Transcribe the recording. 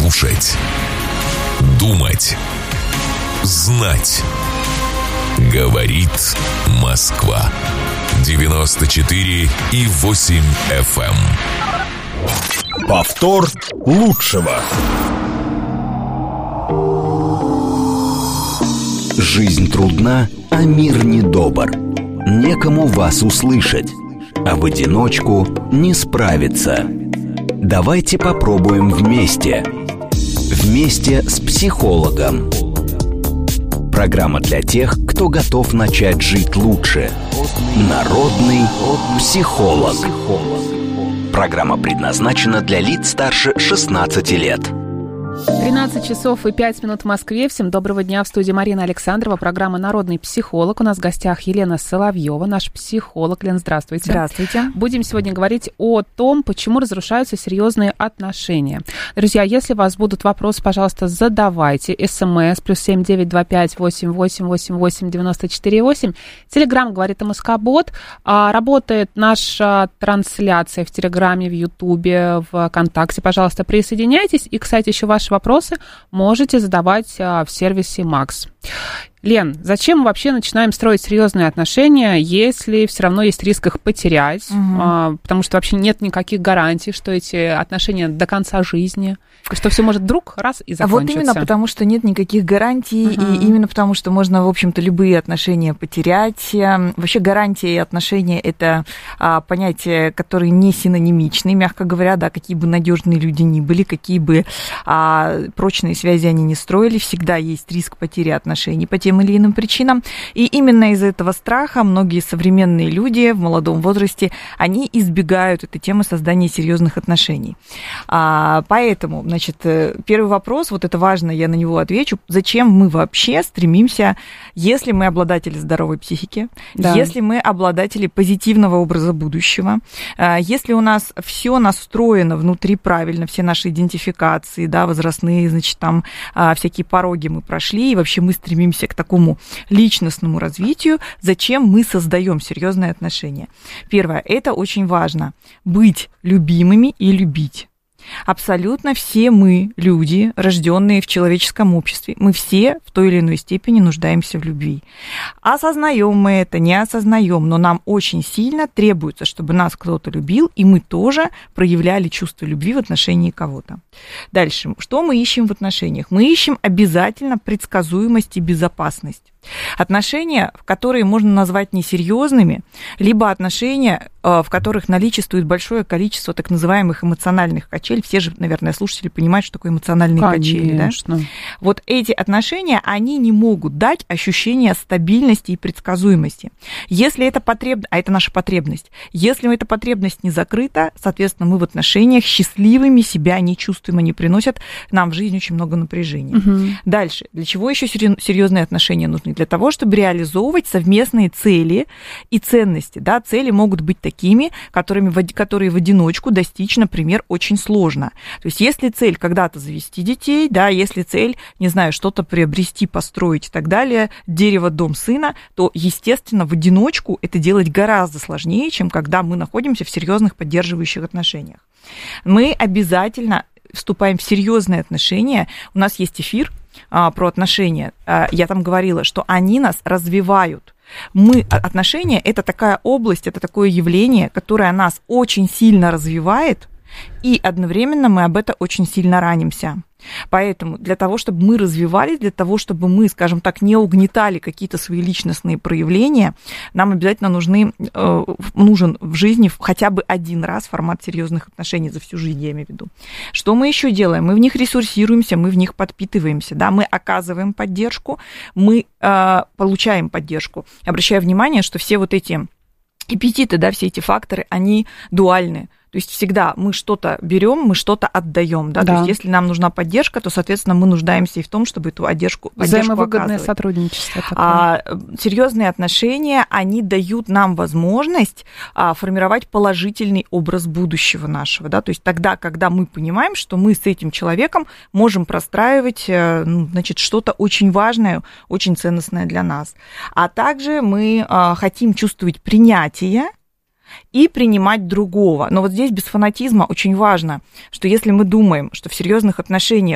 Слушать. Думать. Знать. Говорит Москва. 94,8 FM. Повтор лучшего. Жизнь трудна, а мир недобр. Некому вас услышать, а в одиночку не справиться. Давайте попробуем вместе. Вместе с психологом. Программа для тех, кто готов начать жить лучше. Народный психолог. Программа предназначена для лиц старше 16 лет. 13 часов и 5 минут в Москве. Всем доброго дня. В студии Марина Александрова. Программа «Народный психолог». У нас в гостях Елена Соловьева, наш психолог. Лен, здравствуйте. Здравствуйте. Будем сегодня говорить о том, почему разрушаются серьезные отношения. Друзья, если у вас будут вопросы, пожалуйста, задавайте. СМС +7 925 88 88 94 8. Телеграм говорит МСК-бот. Работает наша трансляция в Телеграме, в Ютубе, в ВКонтакте. Пожалуйста, присоединяйтесь. И, кстати, еще ваши вопросы можете задавать в сервисе Макс. Лен, зачем мы вообще начинаем строить серьезные отношения, если все равно есть риск их потерять? Потому что вообще нет никаких гарантий, что эти отношения до конца жизни, что все может вдруг раз и закончиться. Вот именно потому, что нет никаких гарантий, и именно потому, что можно, в общем-то, любые отношения потерять. Вообще гарантия и отношения – это понятия, которые не синонимичны, мягко говоря, да, какие бы надежные люди ни были, какие бы прочные связи они не строили, всегда есть риск потери отношений по тем или иным причинам. И именно из-за этого страха многие современные люди в молодом возрасте, они избегают этой темы создания серьезных отношений. Поэтому, значит, первый вопрос, вот это важно, я на него отвечу, зачем мы вообще стремимся, если мы обладатели здоровой психики, да, если мы обладатели позитивного образа будущего, если у нас все настроено внутри правильно, все наши идентификации, да, возрастные, значит, там всякие пороги мы прошли, и вообще мы стремимся к такому личностному развитию, зачем мы создаем серьезные отношения? Первое, это очень важно, быть любимыми и любить. Абсолютно все мы, люди, рожденные в человеческом обществе, мы все в той или иной степени нуждаемся в любви. Осознаем мы это, не осознаем, но нам очень сильно требуется, чтобы нас кто-то любил, и мы тоже проявляли чувство любви в отношении кого-то. Дальше, что мы ищем в отношениях? Мы ищем обязательно предсказуемость и безопасность. Отношения, которые можно назвать несерьезными, либо отношения, в которых наличествует большое количество так называемых эмоциональных качелей. Все же, наверное, слушатели понимают, что такое эмоциональные качели. Да? Вот эти отношения, они не могут дать ощущение стабильности и предсказуемости. Если это потребность, а это наша потребность, если эта потребность не закрыта, соответственно, мы в отношениях счастливыми себя не чувствуем, они приносят нам в жизнь очень много напряжения. Дальше. Для чего еще серьезные отношения нужны? Для того, чтобы реализовывать совместные цели и ценности. Да? Цели могут быть такими, которые в одиночку достичь, например, очень сложно. То есть если цель когда-то завести детей, да, если цель, не знаю, что-то приобрести, построить и так далее, дерево, дом, сына, то, естественно, в одиночку это делать гораздо сложнее, чем когда мы находимся в серьезных поддерживающих отношениях. Мы обязательно вступаем в серьезные отношения. У нас есть эфир про отношения, я там говорила, что они нас развивают. Отношения – это такая область, это такое явление, которое нас очень сильно развивает, и одновременно мы об этом очень сильно ранимся. Поэтому для того, чтобы мы развивались, для того, чтобы мы, скажем так, не угнетали какие-то свои личностные проявления, нам обязательно нужен в жизни хотя бы один раз формат серьезных отношений за всю жизнь, я имею в виду. Что мы еще делаем? Мы в них ресурсируемся, мы в них подпитываемся, да? Мы оказываем поддержку, мы получаем поддержку. Обращаю внимание, что все вот эти эпитеты, да, все эти факторы, они дуальны. То есть всегда мы что-то берем, мы что-то отдаем. Да? То есть если нам нужна поддержка, то, соответственно, мы нуждаемся и в том, чтобы эту поддержку взаимовыгодное сотрудничество. Серьезные отношения, они дают нам возможность формировать положительный образ будущего нашего. Да? То есть тогда, когда мы понимаем, что мы с этим человеком можем простраивать, значит, что-то очень важное, очень ценностное для нас. А также мы хотим чувствовать принятие и принимать другого. Но вот здесь без фанатизма очень важно, что если мы думаем, что в серьезных отношениях